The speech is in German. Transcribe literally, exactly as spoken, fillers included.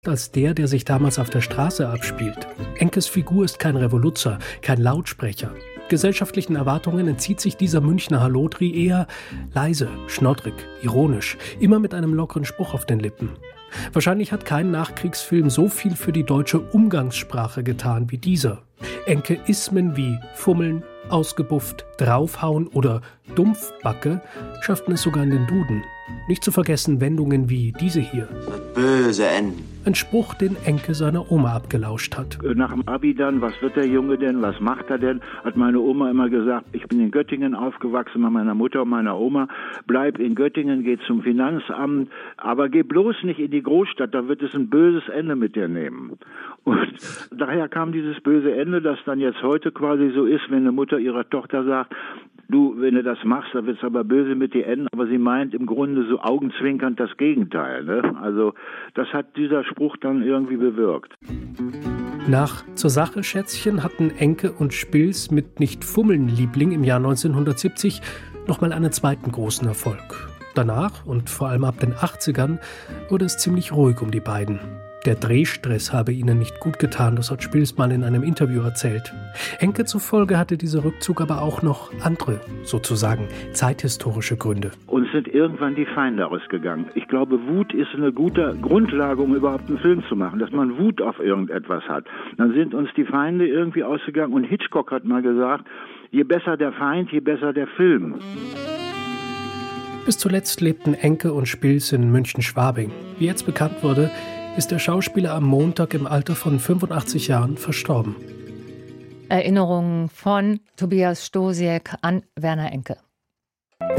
als der, der sich damals auf der Straße abspielt. Enkes Figur ist kein Revoluzer, kein Lautsprecher. Gesellschaftlichen Erwartungen entzieht sich dieser Münchner Hallodri eher leise, schnoddrig, ironisch, immer mit einem lockeren Spruch auf den Lippen. Wahrscheinlich hat kein Nachkriegsfilm so viel für die deutsche Umgangssprache getan wie dieser. Enke Ismen wie Fummeln, ausgebufft, draufhauen oder Dumpfbacke schafften es sogar in den Duden. Nicht zu vergessen Wendungen wie diese hier. Das böse Ende. Ein Spruch, den Enke seiner Oma abgelauscht hat. Nach dem Abi dann, was wird der Junge denn, was macht er denn, hat meine Oma immer gesagt, ich bin in Göttingen aufgewachsen, bei meiner Mutter und meiner Oma, bleib in Göttingen, geh zum Finanzamt, aber geh bloß nicht in die Großstadt, da wird es ein böses Ende mit dir nehmen. Und daher kam dieses böse Ende, das dann jetzt heute quasi so ist, wenn eine Mutter ihrer Tochter sagt, du, wenn du das machst, dann wird es aber böse mit dir enden, aber sie meint im Grunde so augenzwinkernd das Gegenteil. Ne? Also das hat dieser Spruch dann irgendwie bewirkt. Nach Zur Sache, Schätzchen hatten Enke und Spils mit Nicht fummeln, Liebling im Jahr neunzehnhundertsiebzig nochmal einen zweiten großen Erfolg. Danach und vor allem ab den achtzigern wurde es ziemlich ruhig um die beiden. Der Drehstress habe ihnen nicht gut getan, das hat Spils mal in einem Interview erzählt. Enke zufolge hatte dieser Rückzug aber auch noch andere, sozusagen zeithistorische Gründe. Uns sind irgendwann die Feinde ausgegangen. Ich glaube, Wut ist eine gute Grundlage, um überhaupt einen Film zu machen, dass man Wut auf irgendetwas hat. Dann sind uns die Feinde irgendwie ausgegangen und Hitchcock hat mal gesagt, je besser der Feind, je besser der Film. Bis zuletzt lebten Enke und Spils in München-Schwabing. Wie jetzt bekannt wurde, ist der Schauspieler am Montag im Alter von fünfundachtzig Jahren verstorben. Erinnerungen von Tobias Stosiek an Werner Enke.